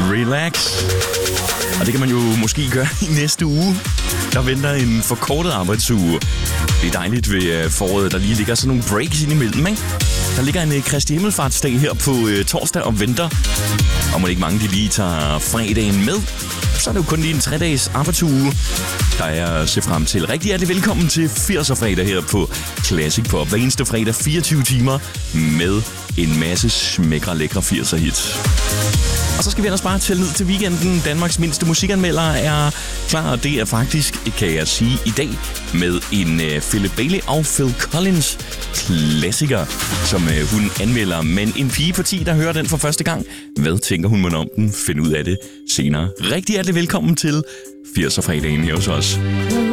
Relax. Og det kan man jo måske gøre i næste uge. Der venter en forkortet arbejdsuge. Det er dejligt ved foråret, der lige ligger sådan nogle breaks indimellem, ikke? Der ligger en Kristi Himmelfartsdag her på torsdag og venter. Og må ikke mange de lige tager fredagen med, så er det jo kun lige en 3-dages arbejdsuge, der er at se frem til. Rigtig hjertelig velkommen til 80'er-fredag her på Classic Pop. Hver eneste fredag 24 timer med en masse smækre, lækre 80'er-hits. Og så skal vi ellers bare tælle ned til weekenden. Danmarks mindste musikanmelder er klar, og det er faktisk, kan jeg sige, i dag med en Philip Bailey og Phil Collins klassiker, som hun anmelder. Men en pige på 10, der hører den for første gang, hvad tænker hun om den? Find ud af det senere. Rigtig hjertelig velkommen til 80'er-fredagen her hos os.